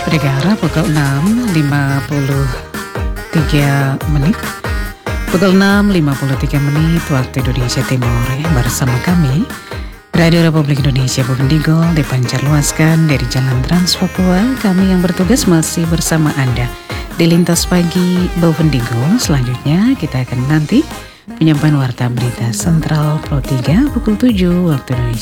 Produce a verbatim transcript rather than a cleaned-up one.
Pendengar, pukul enam lima puluh tiga menit. Pukul enam lima puluh tiga menit waktu Indonesia Timur ya, bersama kami Radio Republik Indonesia Bovendigul dipancar luaskan dari Jalan Trans Papua. Kami yang bertugas masih bersama Anda di Lintas Pagi Bovendigul. Selanjutnya kita akan nanti penyampaian warta berita Sentral Pro tiga pukul tujuh waktu Indonesia